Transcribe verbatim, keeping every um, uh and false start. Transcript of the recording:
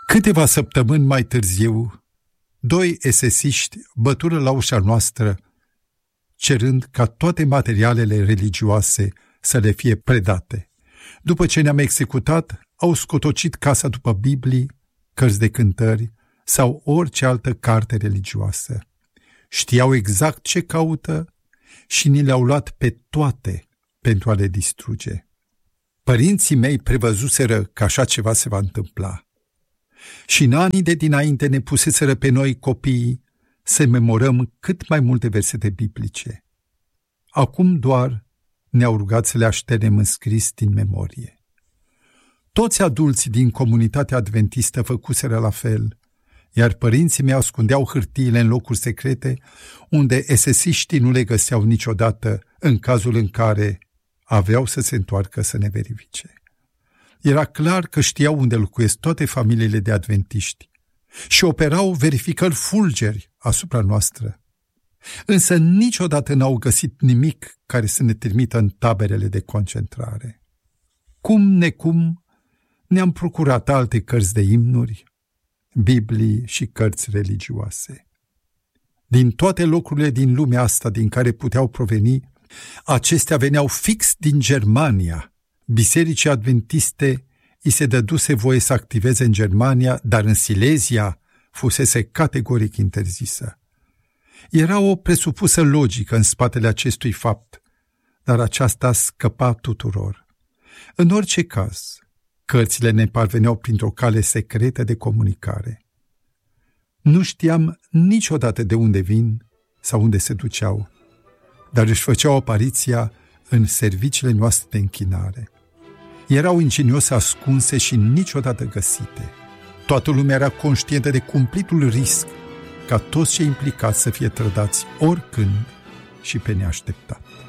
Câteva săptămâni mai târziu, doi esesiști bătură la ușa noastră, cerând ca toate materialele religioase să le fie predate. După ce ne-am executat, au scotocit casa după Biblii, cărți de cântări sau orice altă carte religioasă. Știau exact ce caută și ni le-au luat pe toate pentru a le distruge. Părinții mei prevăzuseră că așa ceva se va întâmpla. Și în anii de dinainte ne puseseră pe noi copiii să memorăm cât mai multe versete biblice. Acum doar ne-au rugat să le așternem în scris din memorie. Toți adulții din comunitatea adventistă făcuseră la fel, iar părinții mei ascundeau hârtiile în locuri secrete unde esesiștii nu le găseau niciodată în cazul în care aveau să se întoarcă să ne verifice. Era clar că știau unde locuiesc toate familiile de adventiști și operau verificări fulgeri asupra noastră. Însă niciodată n-au găsit nimic care să ne trimită în taberele de concentrare. Cum necum ne-am procurat alte cărți de imnuri, Biblii și cărți religioase. Din toate locurile din lumea asta din care puteau proveni, acestea veneau fix din Germania. Bisericii adventiste îi se dăduse voie să activeze în Germania, dar în Silezia fusese categoric interzisă. Era o presupusă logică în spatele acestui fapt, dar aceasta scăpa tuturor. În orice caz, cărțile ne parveneau printr-o cale secretă de comunicare. Nu știam niciodată de unde vin sau unde se duceau, dar își făceau apariția în serviciile noastre de închinare. Erau ingenios ascunse și niciodată găsite. Toată lumea era conștientă de cumplitul risc ca toți cei implicați să fie trădați oricând și pe neașteptat.